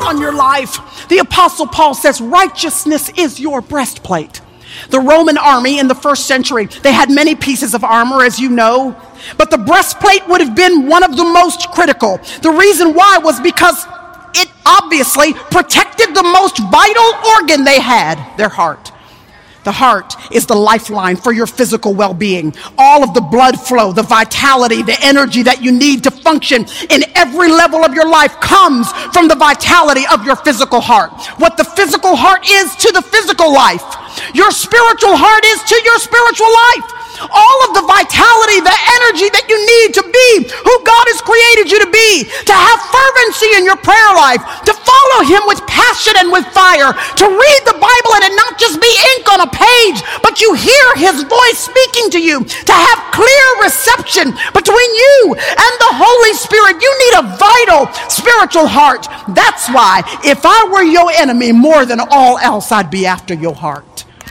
on your life. The Apostle Paul says righteousness is your breastplate. The Roman army in the first century, they had many pieces of armor, as you know, but the breastplate would have been one of the most critical. The reason why was because it obviously protected the most vital organ they had, their heart. The heart is the lifeline for your physical well-being. All of the blood flow, the vitality, the energy that you need to function in every level of your life comes from the vitality of your physical heart. What the physical heart is to the physical life, your spiritual heart is to your spiritual life. All of the vitality, the energy that you need to be who God has created you to be, to have fervency in your prayer life, to follow Him with passion and with fire, to read the Bible and it not just be ink on a page, but you hear His voice speaking to you, to have clear reception between you and the Holy Spirit. You need a vital spiritual heart. That's why if I were your enemy, more than all else, I'd be after your heart.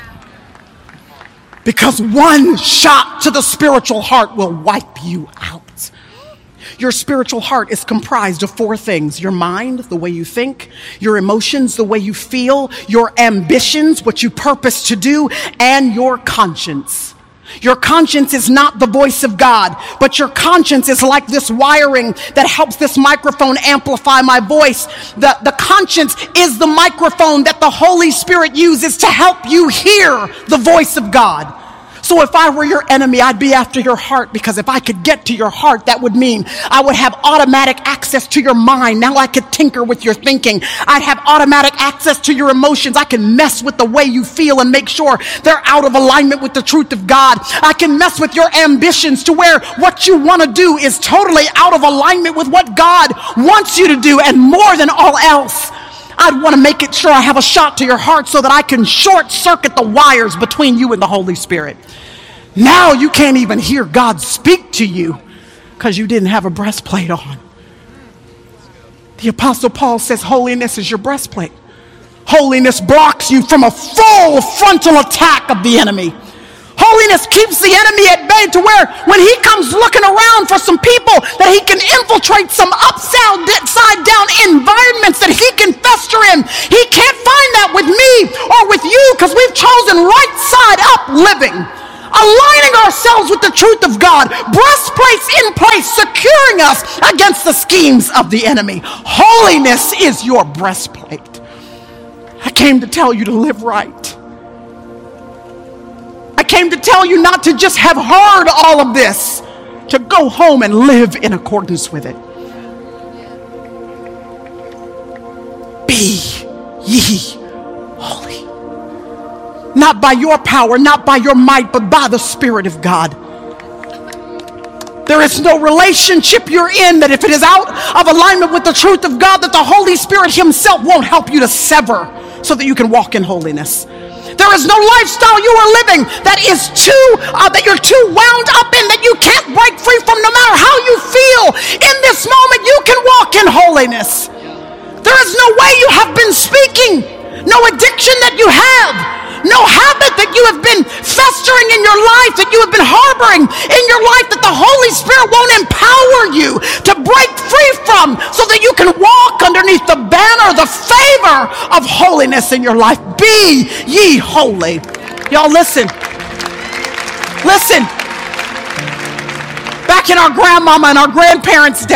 Because one shot to the spiritual heart will wipe you out. Your spiritual heart is comprised of four things: your mind, the way you think; your emotions, the way you feel; your ambitions, what you purpose to do; and your conscience. Your conscience is not the voice of God, but your conscience is like this wiring that helps this microphone amplify my voice. The conscience is the microphone that the Holy Spirit uses to help you hear the voice of God. So if I were your enemy, I'd be after your heart, because if I could get to your heart, that would mean I would have automatic access to your mind. Now I could tinker with your thinking. I'd have automatic access to your emotions. I can mess with the way you feel and make sure they're out of alignment with the truth of God. I can mess with your ambitions to where what you want to do is totally out of alignment with what God wants you to do. And more than all else, I'd want to make it sure I have a shot to your heart so that I can short circuit the wires between you and the Holy Spirit. Now you can't even hear God speak to you because you didn't have a breastplate on. The Apostle Paul says holiness is your breastplate. Holiness blocks you from a full frontal attack of the enemy. Holiness keeps the enemy at bay to where when he comes looking around for some people that he can infiltrate some upside down environments that he can fester in, he can't find that with me or with you, because we've chosen right side up living, aligning ourselves with the truth of God, breastplates in place, securing us against the schemes of the enemy. Holiness is your breastplate. I came to tell you to live right. I came to tell you not to just have heard all of this, to go home and live in accordance with it. Be ye holy. Not by your power, not by your might, but by the Spirit of God. There is no relationship you're in that if it is out of alignment with the truth of God, that the Holy Spirit Himself won't help you to sever so that you can walk in holiness. There is no lifestyle you are living that is that you're too wound up in, that you can't break free from. No matter how you feel in this moment, you can walk in holiness. There is no way you have been speaking, no addiction that you have, no habit that you have been festering in your life, that you have been harboring in your life, that the Holy Spirit won't empower you to break free from, so that you can walk underneath the banner, the favor of holiness in your life. Be ye holy. Y'all listen. Listen. Back in our grandmama and our grandparents' day,